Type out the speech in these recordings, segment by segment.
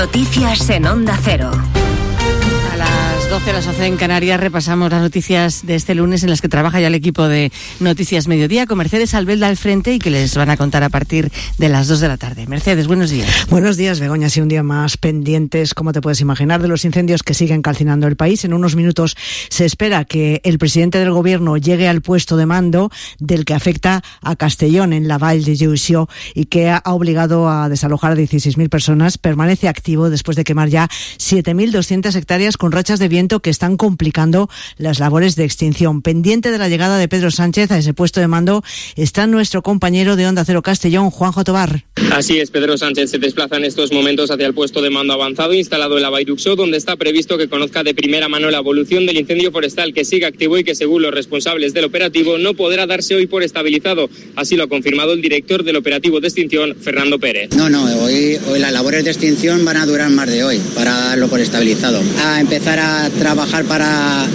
Noticias en Onda Cero. A las 12 las 11 en Canarias repasamos las noticias de este lunes en las que trabaja ya el equipo de Noticias Mediodía con Mercedes Albelda al frente y que les van a contar a partir de las 2 de la tarde. Mercedes, buenos días. Buenos días, Begoña. Sí, un día más pendientes, como te puedes imaginar, de los incendios que siguen calcinando el país. En unos minutos se espera que el presidente del gobierno llegue al puesto de mando del que afecta a Castellón, en la Vall de Uixó, y que ha obligado a desalojar a 16.000 personas. Permanece activo después de quemar ya 7.200 hectáreas con rachas de viento que están complicando las labores de extinción. Pendiente de la llegada de Pedro Sánchez a ese puesto de mando está nuestro compañero de Onda Cero Castellón, Juanjo Tobar. Así es, Pedro Sánchez se desplaza en estos momentos hacia el puesto de mando avanzado instalado en la Vall d'Uixó, donde está previsto que conozca de primera mano la evolución del incendio forestal que sigue activo y que, según los responsables del operativo, no podrá darse hoy por estabilizado. Así lo ha confirmado el director del operativo de extinción, Fernando Pérez. Hoy las labores de extinción van a durar más de hoy para darlo por estabilizado. A empezar a trabajar para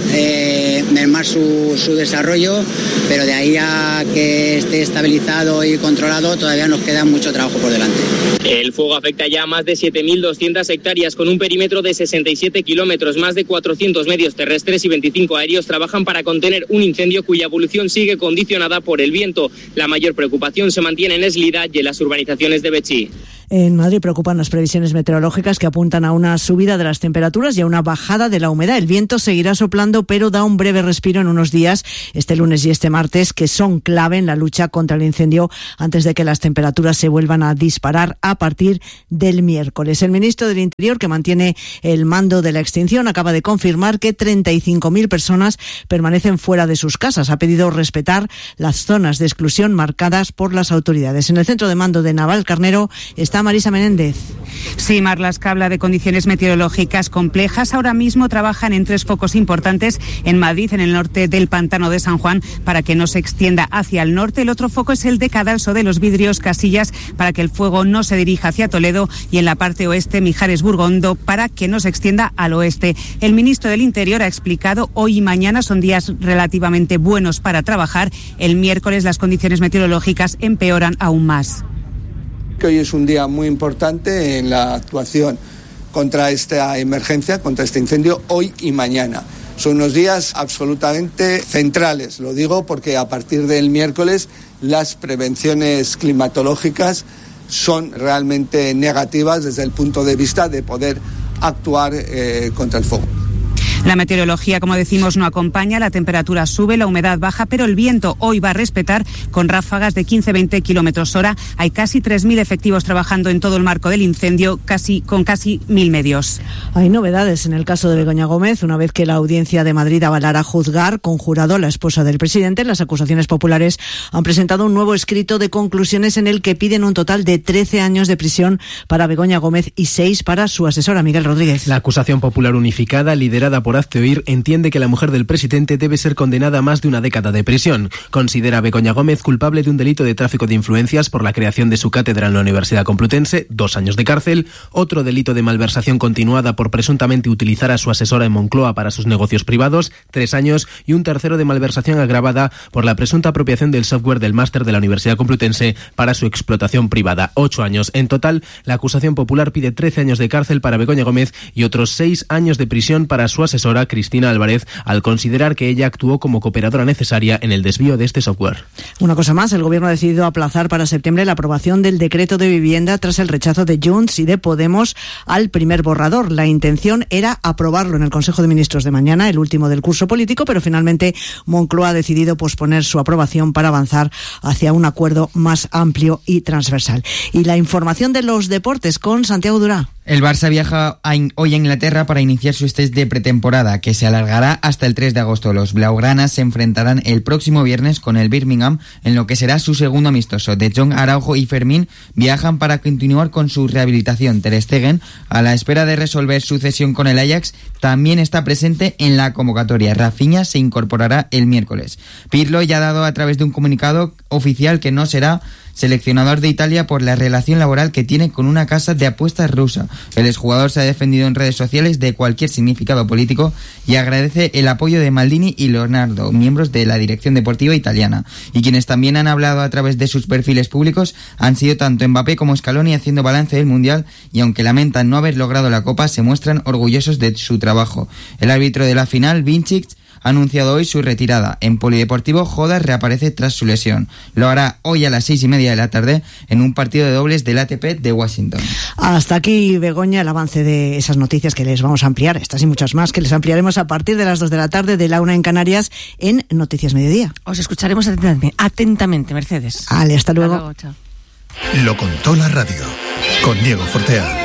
mermar su desarrollo, pero de ahí a que esté estabilizado y controlado todavía nos queda mucho trabajo por delante. El fuego afecta ya a más de 7.200 hectáreas con un perímetro de 67 kilómetros. Más de 400 medios terrestres y 25 aéreos trabajan para contener un incendio cuya evolución sigue condicionada por el viento. La mayor preocupación se mantiene en Eslida y en las urbanizaciones de Betxí. En Madrid preocupan las previsiones meteorológicas que apuntan a una subida de las temperaturas y a una bajada de la humedad. El viento seguirá soplando, pero da un breve respiro en unos días, este lunes y este martes, que son clave en la lucha contra el incendio antes de que las temperaturas se vuelvan a disparar a partir del miércoles. El ministro del Interior, que mantiene el mando de la extinción, acaba de confirmar que 35.000 personas permanecen fuera de sus casas. Ha pedido respetar las zonas de exclusión marcadas por las autoridades. En el centro de mando de Navalcarnero está Marisa Menéndez. Sí, Marlaska habla de condiciones meteorológicas complejas. Ahora mismo trabajan en 3 focos importantes en Madrid, en el norte del pantano de San Juan, para que no se extienda hacia el norte. El otro foco es el de Cadalso de los Vidrios, Casillas, para que el fuego no se dirija hacia Toledo, y en la parte oeste, Mijares Burgondo, para que no se extienda al oeste. El ministro del Interior ha explicado hoy y mañana son días relativamente buenos para trabajar. El miércoles las condiciones meteorológicas empeoran aún más. Que hoy es un día muy importante en la actuación contra esta emergencia, contra este incendio, hoy y mañana. Son unos días absolutamente centrales, lo digo porque a partir del miércoles las prevenciones climatológicas son realmente negativas desde el punto de vista de poder actuar contra el fuego. La meteorología, como decimos, no acompaña, la temperatura sube, la humedad baja, pero el viento hoy va a respetar con ráfagas de 15-20 kilómetros hora. Hay casi 3.000 efectivos trabajando en todo el marco del incendio, con casi 1.000 medios. Hay novedades en el caso de Begoña Gómez, una vez que la Audiencia de Madrid avalara juzgar con jurado a la esposa del presidente. Las acusaciones populares han presentado un nuevo escrito de conclusiones en el que piden un total de 13 años de prisión para Begoña Gómez y 6 para su asesora, Miguel Rodríguez. La acusación popular unificada, liderada por Hazte Oír, entiende que la mujer del presidente debe ser condenada a más de una década de prisión. Considera a Begoña Gómez culpable de un delito de tráfico de influencias por la creación de su cátedra en la Universidad Complutense, 2 años de cárcel, otro delito de malversación continuada por presuntamente utilizar a su asesora en Moncloa para sus negocios privados, 3 años, y un tercero de malversación agravada por la presunta apropiación del software del máster de la Universidad Complutense para su explotación privada, 8 años. En total, la acusación popular pide 13 años de cárcel para Begoña Gómez y otros 6 años de prisión para su asesora, Cristina Álvarez, al considerar que ella actuó como cooperadora necesaria en el desvío de este software. Una cosa más, el Gobierno ha decidido aplazar para septiembre la aprobación del decreto de vivienda tras el rechazo de Junts y de Podemos al primer borrador. La intención era aprobarlo en el Consejo de Ministros de mañana, el último del curso político, pero finalmente Moncloa ha decidido posponer su aprobación para avanzar hacia un acuerdo más amplio y transversal. Y la información de los deportes con Santiago Durá. El Barça viaja hoy a Inglaterra para iniciar sus test de pretemporada, que se alargará hasta el 3 de agosto. Los blaugranas se enfrentarán el próximo viernes con el Birmingham en lo que será su segundo amistoso. De Jong, Araujo y Fermín viajan para continuar con su rehabilitación. Ter Stegen, a la espera de resolver su cesión con el Ajax, también está presente en la convocatoria. Rafinha se incorporará el miércoles. Pirlo ya ha dado a través de un comunicado oficial que no será seleccionador de Italia, por la relación laboral que tiene con una casa de apuestas rusa. El exjugador se ha defendido en redes sociales de cualquier significado político y agradece el apoyo de Maldini y Leonardo, miembros de la dirección deportiva italiana, y quienes también han hablado a través de sus perfiles públicos han sido tanto Mbappé como Scaloni, haciendo balance del Mundial, y aunque lamentan no haber logrado la Copa, se muestran orgullosos de su trabajo. El árbitro de la final, Vincic, ha anunciado hoy su retirada. En Polideportivo, Jodas reaparece tras su lesión. Lo hará hoy a las 6:30 de la tarde en un partido de dobles del ATP de Washington. Hasta aquí, Begoña, el avance de esas noticias que les vamos a ampliar, estas y muchas más que les ampliaremos a partir de las 2 de la tarde, de la 1 en Canarias, en Noticias Mediodía. Os escucharemos atentamente, Mercedes. Ale, hasta luego. Chao. Lo contó la radio, con Diego Fortea.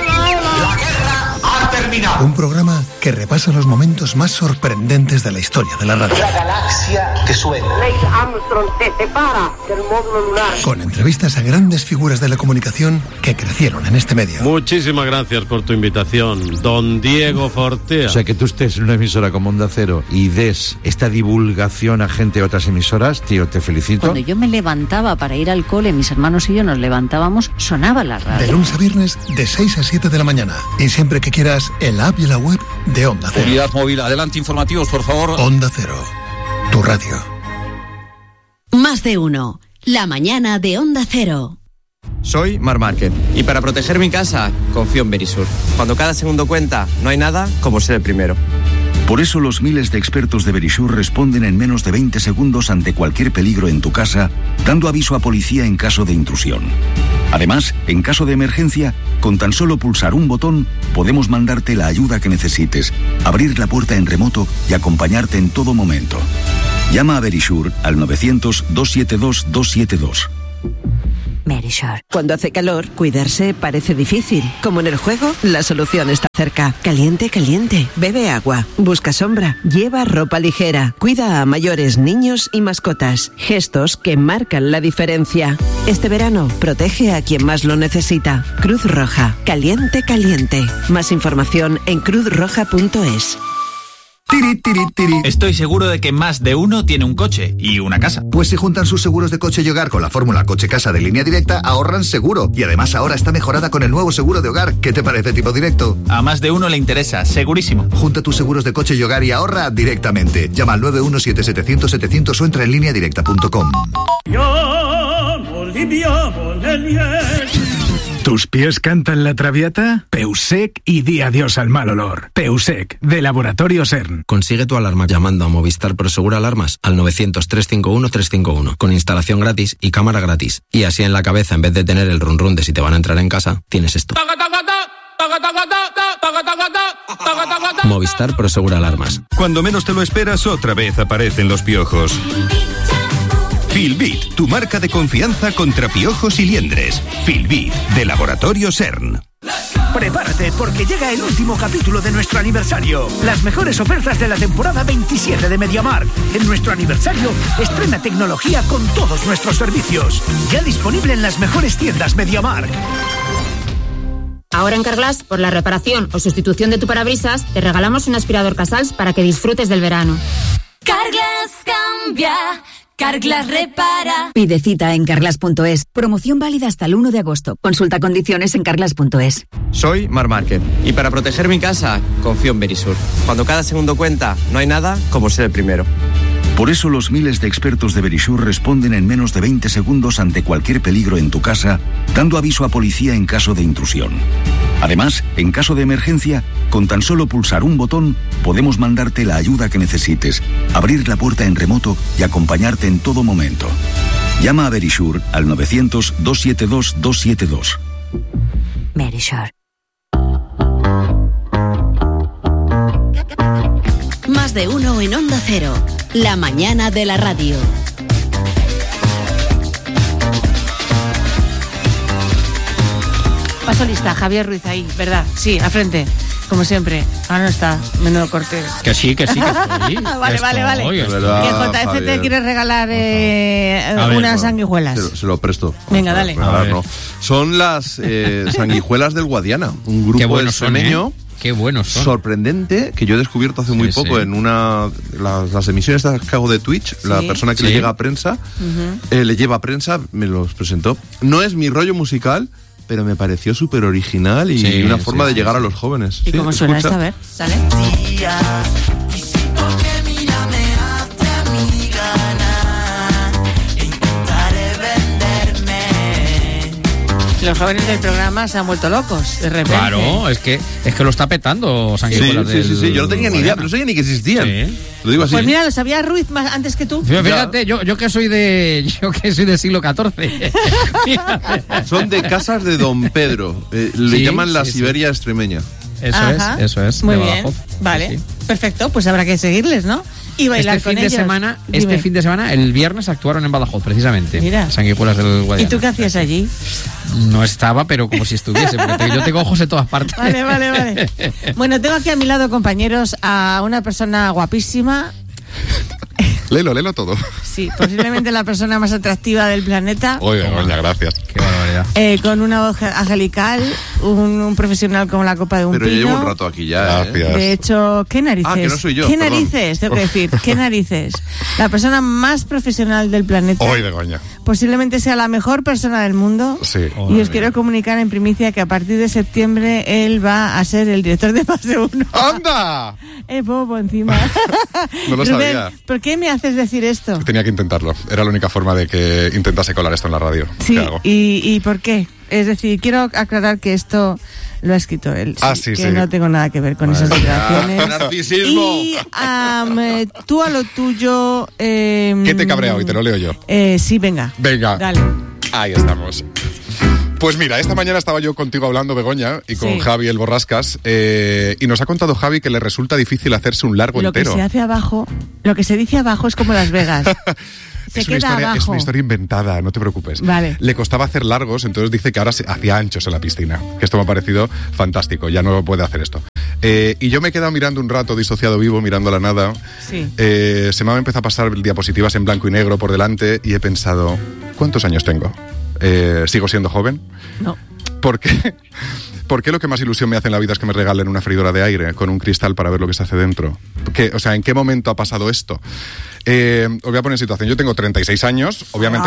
Un programa que repasa los momentos más sorprendentes de la historia de la radio. La galaxia que suena. Neil Armstrong se separa del módulo lunar. Con entrevistas a grandes figuras de la comunicación que crecieron en este medio. Muchísimas gracias por tu invitación, don Diego Fortea. O sea, que tú estés en una emisora como Onda Cero y des esta divulgación a gente de otras emisoras, tío, te felicito. Cuando yo me levantaba para ir al cole, mis hermanos y yo nos levantábamos, sonaba la radio. De lunes a viernes, de 6 a 7 de la mañana. Y siempre que quieras, en la app y la web de Onda Cero. Unidad móvil, adelante, informativos, por favor. Onda Cero, tu radio. Más de uno. La mañana de Onda Cero. Soy Marc Márquez y para proteger mi casa confío en Verisur. Cuando cada segundo cuenta, no hay nada como ser el primero. Por eso los miles de expertos de Verisur responden en menos de 20 segundos ante cualquier peligro en tu casa, dando aviso a policía en caso de intrusión. Además, en caso de emergencia, con tan solo pulsar un botón, podemos mandarte la ayuda que necesites, abrir la puerta en remoto y acompañarte en todo momento. Llama a Verisur al 900-272-272. Verisur. Cuando hace calor, cuidarse parece difícil. Como en el juego, la solución está cerca. Caliente, caliente. Bebe agua. Busca sombra. Lleva ropa ligera. Cuida a mayores, niños y mascotas. Gestos que marcan la diferencia. Este verano, protege a quien más lo necesita. Cruz Roja. Caliente, caliente. Más información en cruzroja.es. Estoy seguro de que más de uno tiene un coche y una casa. Pues si juntan sus seguros de coche y hogar con la fórmula coche-casa de Línea Directa, ahorran seguro. Y además ahora está mejorada con el nuevo seguro de hogar. ¿Qué te parece, Tipo Directo? A más de uno le interesa, segurísimo. Junta tus seguros de coche y hogar y ahorra directamente. Llama al 917-700-700 o entra en lineadirecta.com. ¿Tus pies cantan la Traviata? Peusec y di adiós al mal olor. Peusec, de Laboratorio CERN. Consigue tu alarma llamando a Movistar Prosegura Alarmas al 900-351-351, con instalación gratis y cámara gratis. Y así en la cabeza, en vez de tener el run run de si te van a entrar en casa, tienes esto. Movistar Prosegura Alarmas. Cuando menos te lo esperas, otra vez aparecen los piojos. Filbit, tu marca de confianza contra piojos y liendres. Filbit, de Laboratorio CERN. Prepárate porque llega el último capítulo de nuestro aniversario. Las mejores ofertas de la temporada 27 de MediaMarkt. En nuestro aniversario, estrena tecnología con todos nuestros servicios. Ya disponible en las mejores tiendas MediaMarkt. Ahora en Carglass, por la reparación o sustitución de tu parabrisas, te regalamos un aspirador Casals para que disfrutes del verano. Carglass cambia. Carglass repara. Pide cita en carglass.es. Promoción válida hasta el 1 de agosto. Consulta condiciones en carglass.es. Soy Marc Márquez y para proteger mi casa confío en Verisur. Cuando cada segundo cuenta, no hay nada como ser el primero. Por eso los miles de expertos de Verisur responden en menos de 20 segundos ante cualquier peligro en tu casa, dando aviso a policía en caso de intrusión. Además, en caso de emergencia, con tan solo pulsar un botón, podemos mandarte la ayuda que necesites, abrir la puerta en remoto y acompañarte en todo momento. Llama a Verisur al 900-272-272. Verisur. Más de uno en Onda Cero. La mañana de la radio. Paso lista, Javier Ruiz ahí, ¿verdad? Sí, al frente, como siempre. Ahora no está, menudo cortés. Que sí. Vale. Que JF te quiere regalar unas sanguijuelas. Se lo presto. Venga, dale. No. Son las sanguijuelas del Guadiana, un grupo extremeño Qué buenos son. Sorprendente, que yo he descubierto hace muy poco en las emisiones que hago de Twitch, la persona que le llega a prensa, le lleva a prensa, me los presentó. No es mi rollo musical, pero me pareció súper original y una forma de llegar a los jóvenes. ¿Y cómo suena esta? A ver, ¿sale? Los jóvenes del programa se han vuelto locos, de repente. Claro, es que lo está petando Sanguijuelas. Sí, yo no tenía ni idea, pero no sabía ni que existían. Sí. Lo digo así. Pues mira, lo sabía Ruiz más antes que tú. Fíjate, yo que soy del siglo XIV. Son de casas de Don Pedro. Le llaman la Siberia extremeña. Eso es. Muy bien. Vale, perfecto, pues habrá que seguirles, ¿no? Y bailar con ellos. Este fin de semana, el viernes, actuaron en Badajoz, precisamente. Mira. Sanguijuelas del Guadiana. ¿Y tú qué hacías allí? No estaba, pero como si estuviese, porque yo tengo ojos en todas partes. Vale. Bueno, tengo aquí a mi lado, compañeros, a una persona guapísima. Léelo todo. Sí, posiblemente la persona más atractiva del planeta. Oye, gracias. Qué barbaridad. Con una voz angelical, un profesional como la copa de un pino. Pero yo llevo un rato aquí ya. Gracias. De hecho, ¿qué narices? Que no soy yo. ¿Qué narices? Tengo que decir, ¿qué narices? La persona más profesional del planeta. Hoy de Goña. Posiblemente sea la mejor persona del mundo. Sí. Y os quiero comunicar en primicia que a partir de septiembre él va a ser el director de Más de Uno. ¡Anda! Bobo encima. No lo Rubén, sabía. ¿por qué me haces decir esto? Tenía que intentarlo. Era la única forma de que intentase colar esto en la radio. Sí, ¿y por qué? Es decir, quiero aclarar que esto lo ha escrito él. Que no tengo nada que ver con esas declaraciones. ¡Narcisismo! Y tú a lo tuyo... ¿Qué te cabrea hoy? Te lo leo yo. Sí, venga. Dale. Ahí estamos. Pues mira, esta mañana estaba yo contigo hablando, Begoña, y con Javi el Borrascas, y nos ha contado Javi que le resulta difícil hacerse un largo entero. Lo que se dice abajo es como Las Vegas. Es una historia inventada, no te preocupes. Vale. Le costaba hacer largos, entonces dice que ahora se hacía anchos en la piscina. Que esto me ha parecido fantástico, ya no puede hacer esto. Y yo me he quedado mirando un rato, disociado vivo, mirando a la nada. Sí. Se me ha empezado a pasar diapositivas en blanco y negro por delante y he pensado, ¿cuántos años tengo? ¿Sigo siendo joven? No. ¿Por qué? ¿Por qué lo que más ilusión me hace en la vida es que me regalen una freidora de aire con un cristal para ver lo que se hace dentro? ¿En qué momento ha pasado esto? Os voy a poner en situación. Yo tengo 36 años, obviamente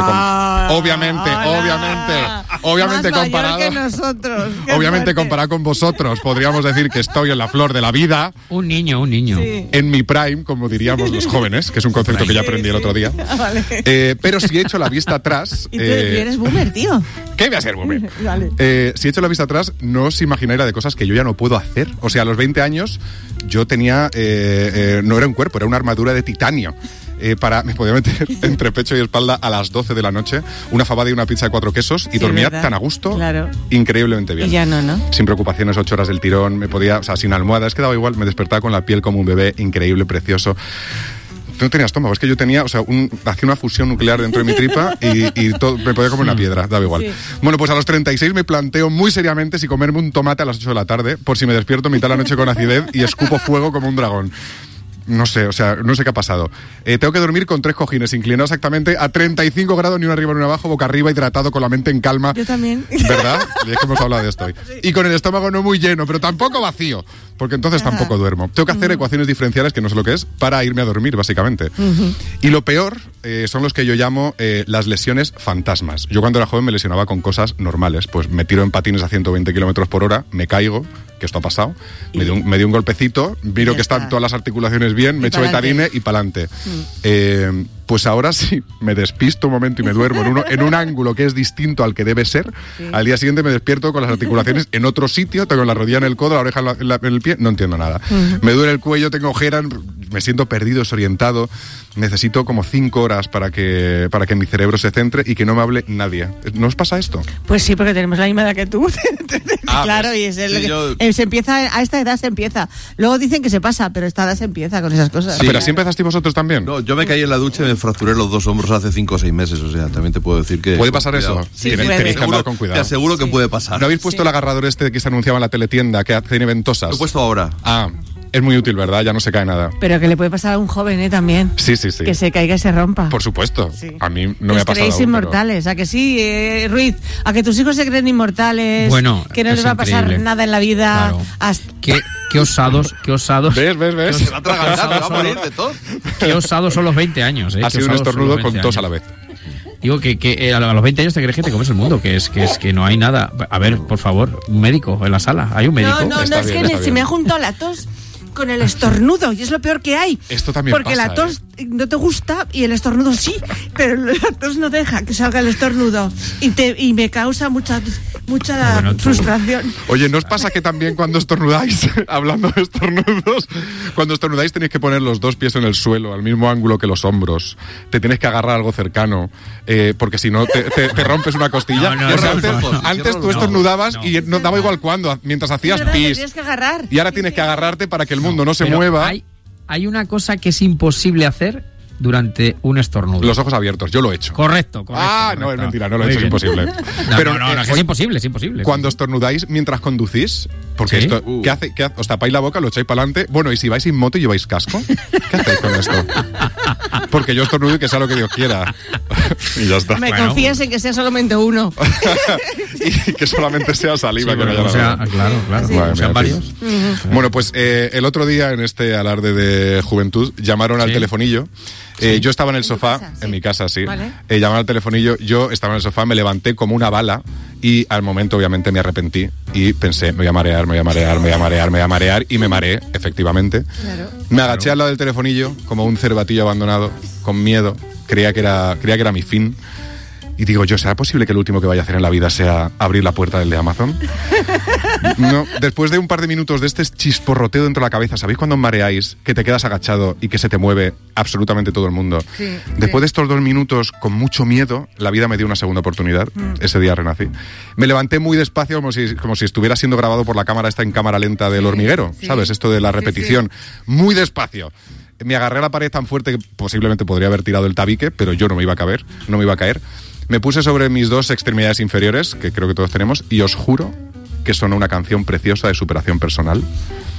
comparado. Que nosotros. Obviamente comparado con vosotros, podríamos decir que estoy en la flor de la vida. Un niño. Sí. En mi prime, como diríamos los jóvenes, que es un concepto que ya aprendí el otro día. Vale. Pero si he hecho la vista atrás. Y tú eres boomer, tío. ¿Qué voy a ser boomer? Vale. Si he hecho la vista atrás, no os imagináis la de cosas que yo ya no puedo hacer. O sea, a los 20 años yo tenía. No era un cuerpo, era una armadura de titanio. Me podía meter entre pecho y espalda a las 12 de la noche una fabada y una pizza de 4 quesos y dormía tan a gusto, increíblemente bien. Y ya no. Sin preocupaciones, 8 horas del tirón, sin almohada, es que daba igual, me despertaba con la piel como un bebé, increíble, precioso. No tenía estómago, es que yo tenía, hacía una fusión nuclear dentro de mi tripa y todo, me podía comer una piedra, daba igual. Sí. Bueno, pues a los 36 me planteo muy seriamente si comerme un tomate a las 8 de la tarde, por si me despierto mitad de la noche con acidez y escupo fuego como un dragón. No sé qué ha pasado. Tengo que dormir con 3 cojines, inclinado exactamente a 35 grados, ni uno arriba ni uno abajo, boca arriba, hidratado, con la mente en calma. Yo también. ¿Verdad? Es que hemos hablado de esto hoy. Sí. Y con el estómago no muy lleno, pero tampoco vacío, porque entonces tampoco duermo. Tengo que hacer ecuaciones diferenciales, que no sé lo que es, para irme a dormir, básicamente. Y lo peor son los que yo llamo las lesiones fantasmas. Yo cuando era joven me lesionaba con cosas normales. Pues me tiro en patines a 120 kilómetros por hora, me caigo, que esto ha pasado, me dio un golpecito, miro que están todas las articulaciones bien, me echo betadine y pa'lante. Pues ahora sí, me despisto un momento y me duermo en un ángulo que es distinto al que debe ser. Sí. Al día siguiente me despierto con las articulaciones en otro sitio, tengo la rodilla en el codo, la oreja en el pie, no entiendo nada. Me duele el cuello, tengo ojeras, me siento perdido, desorientado. Necesito como 5 horas para que mi cerebro se centre y que no me hable nadie. ¿No os pasa esto? Pues sí, porque tenemos la misma edad que tú. Claro, y es se empieza, a esta edad se empieza. Luego dicen que se pasa, pero a esta edad se empieza con esas cosas. Sí. ¿Pero así empezasteis vosotros también? No, yo me caí en la ducha y me fracturé los 2 hombros hace 5 o 6 meses, o sea, también te puedo decir que... ¿Puede pasar eso? Sí, tenéis que andar con cuidado. Te aseguro que puede pasar. ¿No habéis puesto el agarrador este que se anunciaba en la teletienda, que tiene ventosas? Lo he puesto ahora. Es muy útil, ¿verdad? Ya no se cae nada. Pero que le puede pasar a un joven, también. Sí. Que se caiga y se rompa. Por supuesto. Sí. A mí no me ha pasado. Creéis inmortales, pero... ¿a que sí, Ruiz? ¿A que tus hijos se creen inmortales? Bueno, que no les va a pasar nada en la vida. Claro. Qué osados. ¿Ves? Se va a atragantar, se va a morir de tos. Qué osados son los 20 años, Ha sido un estornudo con tos a la vez. Digo que a los 20 años te crees que te comes el mundo, que no hay nada. A ver, por favor, un médico en la sala. ¿Hay un médico? No, es que se me ha juntado la tos con el estornudo y es lo peor que hay. Esto también porque pasa, la tos no te gusta y el estornudo sí, pero la tos no deja que salga el estornudo y me causa mucha frustración. Oye, ¿no os pasa que también cuando estornudáis, hablando de estornudos, cuando estornudáis tenéis que poner los dos pies en el suelo, al mismo ángulo que los hombros? Te tienes que agarrar algo cercano, porque si no te rompes una costilla. Antes tú estornudabas y no daba igual cuándo, mientras hacías pis. Tienes que agarrar. Y ahora tienes que agarrarte para que el mundo no se mueva. Hay una cosa que es imposible hacer durante un estornudo. Los ojos abiertos, yo lo he hecho. Correcto. No, es mentira, no lo he hecho, es imposible. No, es imposible. Cuando estornudáis mientras conducís, porque esto, ¿qué hace? ¿Os tapáis la boca, lo echáis para adelante? Bueno, ¿y si vais en moto y lleváis casco? ¿Qué hacéis con esto? Porque yo estornudo y que sea lo que Dios quiera. Y ya está. Me confías en que sea solamente uno. Y que solamente sea saliva. Sí, que no haya nada. Claro. Bueno, sean varios. Bueno, pues el otro día en este alarde de juventud llamaron al telefonillo. Yo estaba en el sofá, en mi casa, sí. Vale. Llamaron al telefonillo, yo estaba en el sofá, me levanté como una bala y al momento obviamente me arrepentí y pensé, me voy a marear y me mareé, efectivamente. Claro. Me agaché al lado del telefonillo como un cervatillo abandonado, con miedo, creía que era mi fin. Y digo yo, ¿será posible que lo último que vaya a hacer en la vida sea abrir la puerta del de Amazon? No, después de un par de minutos de este chisporroteo dentro de la cabeza, ¿sabéis cuando os mareáis, que te quedas agachado y que se te mueve absolutamente todo el mundo? Sí, después de estos 2 minutos, con mucho miedo, la vida me dio una segunda oportunidad. Ese día renací. Me levanté muy despacio, como si estuviera siendo grabado por la cámara esta en cámara lenta del hormiguero, ¿sabes? Esto de la repetición. Muy despacio. Me agarré a la pared tan fuerte que posiblemente podría haber tirado el tabique, pero yo no me iba a caer. Me puse sobre mis 2 extremidades inferiores, que creo que todos tenemos, y os juro que sonó una canción preciosa de superación personal.